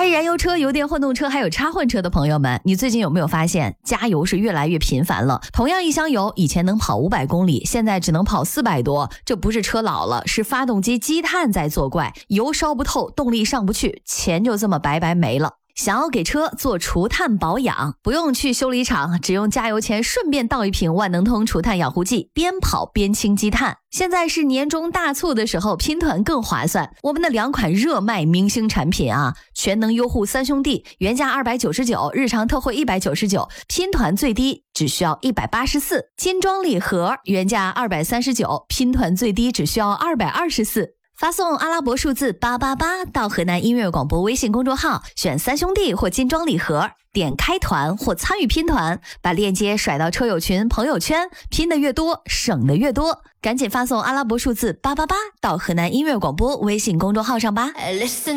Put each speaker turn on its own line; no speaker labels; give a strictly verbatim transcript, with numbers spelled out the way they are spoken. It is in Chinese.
爱燃油车、油电混动车还有插混车的朋友们，你最近有没有发现加油是越来越频繁了？同样一箱油以前能跑五百公里，现在只能跑四百多，这不是车老了，是发动机积碳在作怪，油烧不透，动力上不去，钱就这么白白没了。想要给车做除碳保养，不用去修理厂，只用加油前顺便倒一瓶万能通除碳养护剂，边跑边清积碳。现在是年终大促的时候，拼团更划算。我们的两款热卖明星产品啊，全能优护三兄弟，原价二百九十九，日常特惠一百九十九，拼团最低只需要一百八十四。金装礼盒原价二百三十九，拼团最低只需要二百二十四。发送阿拉伯数字八八八到河南音乐广播微信公众号，选三兄弟或金装礼盒，点开团或参与拼团，把链接甩到车友群朋友圈，拼的越多省的越多。赶紧发送阿拉伯数字八八八到河南音乐广播微信公众号上吧。